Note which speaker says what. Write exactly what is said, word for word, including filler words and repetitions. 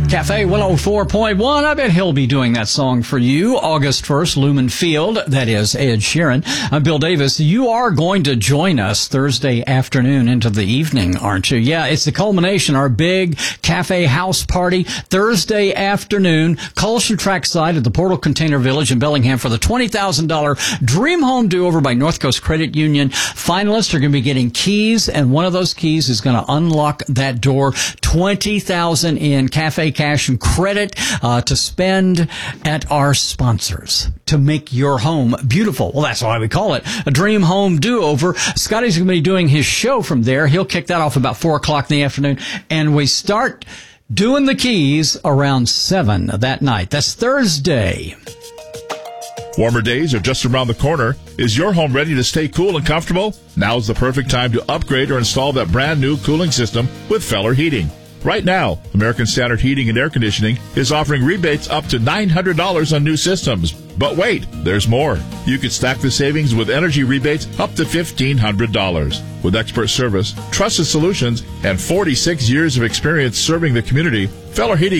Speaker 1: Cafe one oh four point one. I bet he'll be doing that song for you. August first, Lumen Field. That is Ed Sheeran. I'm Bill Davis. You are going to join us Thursday afternoon into the evening, aren't you? Yeah, it's the culmination, our big cafe house party. Thursday afternoon, Colson Trackside at the Portal Container Village in Bellingham for the twenty thousand dollars Dream Home Do-Over by North Coast Credit Union. Finalists are going to be getting keys, and one of those keys is going to unlock that door. twenty thousand dollars in cafe cash and credit uh, to spend at our sponsors to make your home beautiful. Well, that's why we call it a Dream Home Do-Over. Scotty's going to be doing his show from there. He'll kick that off about four o'clock in the afternoon, and we start doing the keys around seven that night. That's Thursday.
Speaker 2: Warmer days are just around the corner. Is your home ready to stay cool and comfortable? Now's the perfect time to upgrade or install that brand new cooling system with Feller Heating. Right now, American Standard Heating and Air Conditioning is offering rebates up to nine hundred dollars on new systems. But wait, there's more. You can stack the savings with energy rebates up to fifteen hundred dollars. With expert service, trusted solutions, and forty-six years of experience serving the community, Feller Heating